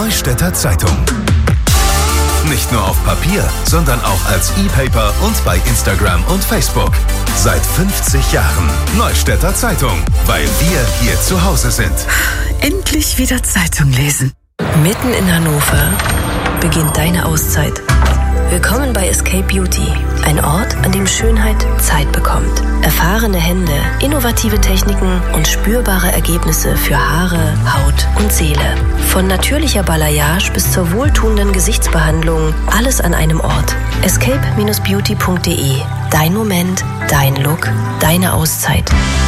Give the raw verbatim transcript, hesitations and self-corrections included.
Neustädter Zeitung. Nicht nur auf Papier, sondern auch als E-Paper und bei Instagram und Facebook. Seit fünfzig Jahren Neustädter Zeitung, weil wir hier zu Hause sind. Endlich wieder Zeitung lesen. Mitten in Hannover beginnt deine Auszeit. Willkommen bei Escape Beauty, ein Ort, an dem Schönheit Zeit bekommt. Erfahrene Hände, innovative Techniken und spürbare Ergebnisse für Haare, Haut und Seele. Von natürlicher Balayage bis zur wohltuenden Gesichtsbehandlung, alles an einem Ort. escape Bindestrich beauty Punkt de. Dein Moment, dein Look, deine Auszeit.